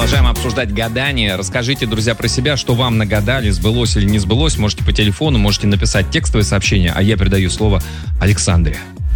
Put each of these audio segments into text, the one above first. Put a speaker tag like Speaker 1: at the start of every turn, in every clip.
Speaker 1: Продолжаем обсуждать гадание. Расскажите, друзья, про себя, что вам нагадали, сбылось или не сбылось. Можете по телефону, можете написать текстовое сообщение, а я передаю слово Александре.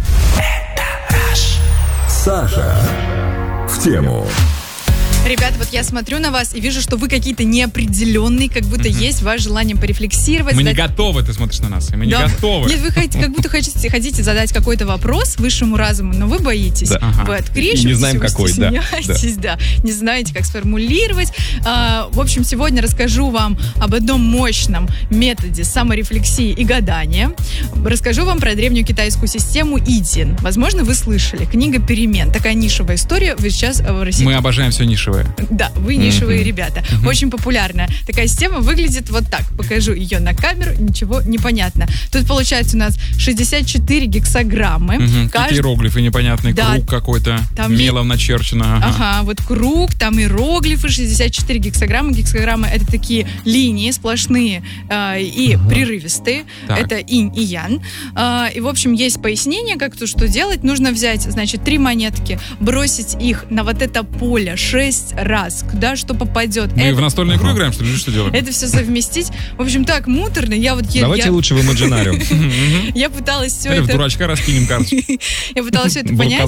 Speaker 2: Саша в тему.
Speaker 3: Ребята, вот я смотрю на вас и вижу, что вы какие-то неопределенные, как будто есть ваше желание порефлексировать.
Speaker 4: Мы не готовы, ты смотришь на нас, и мы не готовы.
Speaker 3: Нет, вы как будто хотите задать какой-то вопрос высшему разуму, но вы боитесь.
Speaker 1: Да.
Speaker 3: Вы открещиваетесь,
Speaker 1: не знаем,
Speaker 3: вы
Speaker 1: какой,
Speaker 3: стесняетесь, не знаете, как сформулировать. В общем, сегодня расскажу вам об одном мощном методе саморефлексии и гадания. Расскажу вам про древнюю китайскую систему Идзин. Возможно, вы слышали. Книга «Перемен». Такая нишевая история. Вы сейчас в России...
Speaker 4: Мы обожаем все нишевое.
Speaker 3: Да, вы нишевые ребята. Очень популярная. Такая система выглядит вот так. Покажу ее на камеру, ничего не понятно. Тут получается у нас 64 гексаграммы.
Speaker 4: Какие иероглифы непонятные, круг какой-то, мелом начерчено.
Speaker 3: Ага, вот круг, там иероглифы, 64 гексаграммы. Гексаграммы — это такие линии сплошные и прерывистые.
Speaker 4: Так.
Speaker 3: Это инь и ян. И, в общем, есть пояснение, как тут что делать. Нужно взять, значит, 3 монетки, бросить их на вот это поле 6 раз, куда что попадет.
Speaker 4: Мы в настольную игру играем, что ли, что делаем?
Speaker 3: Это все совместить. В общем, так муторно.
Speaker 1: Давайте лучше в Imaginarium.
Speaker 3: Я пыталась все
Speaker 4: Или в
Speaker 3: это...
Speaker 4: дурачка раскинем карточку.
Speaker 3: Я пыталась все это понять,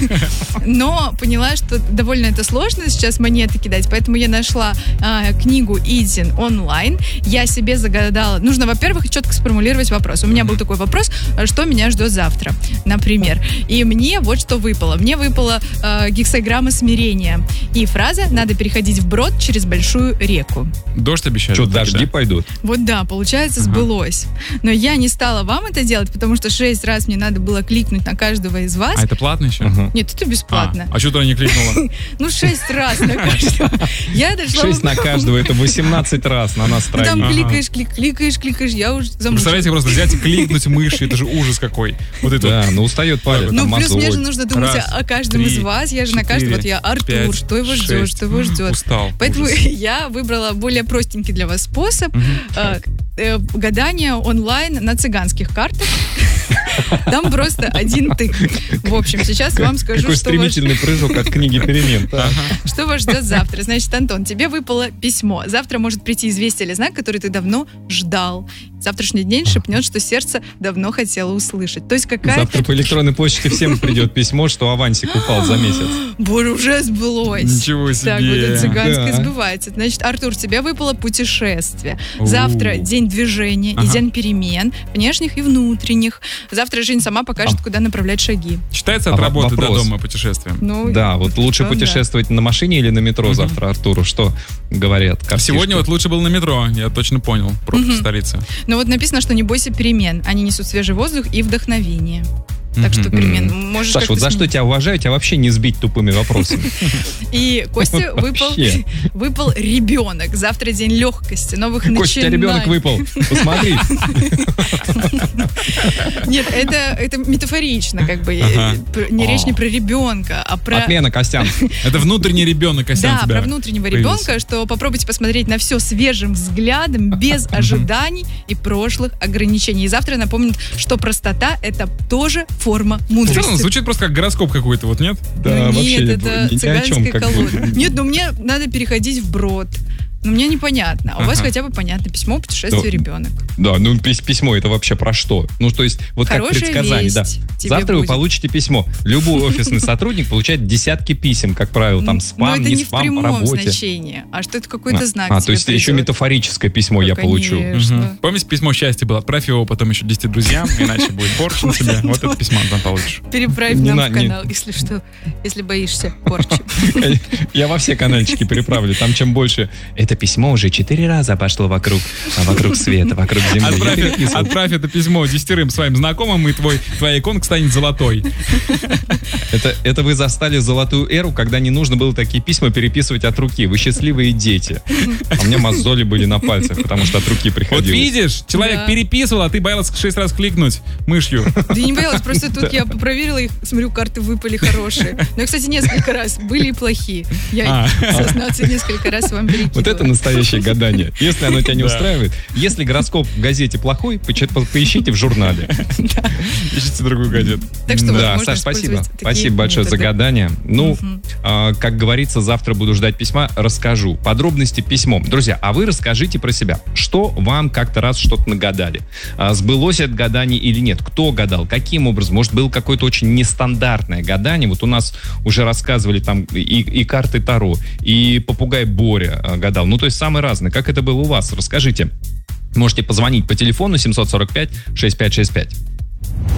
Speaker 3: но поняла, что довольно это сложно сейчас монеты кидать, поэтому я нашла книгу Идзин онлайн. Я себе загадала... Нужно, во-первых, четко сформулировать вопрос. У меня был такой вопрос, что меня ждет завтра, например. И мне вот что выпало. Мне выпала гексаграмма смирения. И фраза «надо переходить вброд через большую реку».
Speaker 4: Дождь обещали.
Speaker 1: Что, дожди пойдут?
Speaker 3: Вот да, получается, сбылось. Но я не стала вам это делать, потому что 6 раз мне надо было кликнуть на каждого из вас.
Speaker 4: А это платно еще?
Speaker 3: Нет, это бесплатно.
Speaker 4: А что ты не кликнула?
Speaker 3: 6 раз на каждого. Я дошла...
Speaker 1: 6 на каждого, это 18 раз на нас троих.
Speaker 3: Там кликаешь, я уже замучилась.
Speaker 4: Представляете, просто взять и кликнуть мышью, это же ужас какой. Вот это.
Speaker 1: Да, устает палец.
Speaker 3: Плюс мне же нужно думать о каждом из вас. Я же на каждого, вот я Артур, что его ждет, что его ждет.
Speaker 4: Устал.
Speaker 3: Поэтому я выбрала более простенький для вас способ гадания онлайн на цыганских картах. Там просто один тык. В общем, сейчас вам скажу,
Speaker 1: какой стремительный прыжок от книги «Перемен».
Speaker 3: Что вас ждет завтра. Значит, Антон, тебе выпало письмо. Завтра может прийти известие или знак, который ты давно ждал. Завтрашний день шепнет, что сердце давно хотело услышать. То есть какая-то...
Speaker 1: Завтра по электронной почте всем придет письмо, что авансик упал за месяц.
Speaker 3: Боже, уже сбылось.
Speaker 4: Ничего себе.
Speaker 3: Так, вот это цыганское сбывается. Значит, Артур, тебе выпало путешествие. Завтра день движения и день перемен, внешних и внутренних. Завтра жизнь сама покажет, куда направлять шаги.
Speaker 4: Считается от работы до дома путешествие?
Speaker 1: Да, вот лучше путешествовать на машине или на метро завтра, Артуру? Что говорят?
Speaker 4: Сегодня вот лучше было на метро, я точно понял, пробки в столице.
Speaker 3: Но вот написано, что не бойся перемен. Они несут свежий воздух и вдохновение. Так что перемен. Можешь
Speaker 1: Саш, вот за что тебя уважаю, тебя вообще не сбить тупыми вопросами.
Speaker 3: И Косте выпал ребенок. Завтра день легкости, новых начинаний.
Speaker 1: Костя, у тебя ребенок выпал. Посмотри.
Speaker 3: Нет, это метафорично, как бы. Не речь не про ребенка, а про...
Speaker 1: Отмена, Костян.
Speaker 4: Это внутренний ребенок, Костян.
Speaker 3: Да, про внутреннего ребенка, что попробуйте посмотреть на все свежим взглядом, без ожиданий и прошлых ограничений. И завтра напомнят, что простота — это тоже форма мудрости.
Speaker 4: Звучит просто как гороскоп какой-то, вот нет?
Speaker 1: Да, вообще
Speaker 3: нет, это цыганская колода. Нет, но мне надо переходить вброд. Но мне непонятно. А у вас хотя бы понятно. Письмо, путешествие, ребенок.
Speaker 1: Да, письмо это вообще про что? То есть, вот как предсказание. Да. Завтра вы получите письмо. Любой офисный сотрудник получает десятки писем, как правило, там спам, не спам, по работе.
Speaker 3: Но это не в прямом значении, а что это какой-то знак.
Speaker 1: То есть еще метафорическое письмо я получу.
Speaker 4: Помните, письмо счастья было? Отправь его потом еще 10 друзьям, иначе будет порчь на тебя. Вот это письмо там получишь.
Speaker 3: Переправь нам в канал, если что, если боишься порчи.
Speaker 1: Я во все канальчики переправлю. Там чем больше... Это письмо уже 4 раза пошло вокруг света, вокруг Земли.
Speaker 4: Отправь это письмо 10 своим знакомым, и твоя иконка станет золотой.
Speaker 1: Это вы застали золотую эру, когда не нужно было такие письма переписывать от руки. Вы счастливые дети. А у меня мозоли были на пальцах, потому что от руки приходилось.
Speaker 4: Вот видишь, человек переписывал, а ты боялась 6 раз кликнуть мышью.
Speaker 3: Да не боялась, просто тут я проверила их, смотрю, карты выпали хорошие. Но, кстати, несколько раз были и плохие. Я, сознаться, несколько раз вам перекидывала.
Speaker 1: Вот это настоящее гадание. Если оно тебя не устраивает, если гороскоп в газете плохой, поищите в журнале.
Speaker 4: Ищите другую газету.
Speaker 3: Так что
Speaker 1: да, Саш, спасибо. Спасибо большое за гадание. Ну, как говорится, завтра буду ждать письма, расскажу. Подробности письмом. Друзья, а вы расскажите про себя. Что вам как-то раз что-то нагадали? Сбылось это гадание или нет? Кто гадал? Каким образом? Может, было какое-то очень нестандартное гадание? Вот у нас уже рассказывали там и карты Таро, и попугай Боря гадал. Ну, то есть самые разные. Как это было у вас? Расскажите. Можете позвонить по телефону 745-6565.